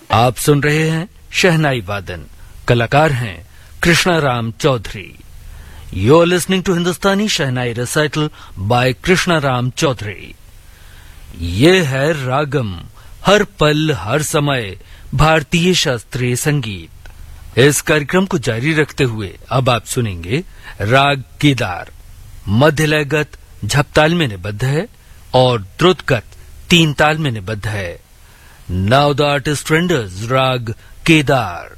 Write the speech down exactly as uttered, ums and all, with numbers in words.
आप सुन रहे हैं शहनाई वादन। कलाकार हैं Krishnaram Chaudhary. You're listening to Hindustani shehnai recital by Krishnaram Chaudhary. ये है रागम, हर पल हर समय भारतीय शास्त्रीय संगीत। इस कार्यक्रम को जारी रखते हुए अब आप सुनेंगे राग केदार। मध्य लयगत झपताल में निबद्ध है और द्रुतगत तीन ताल में निबद्ध है। नाउ द आर्टिस्ट रेंडर्स राग केदार।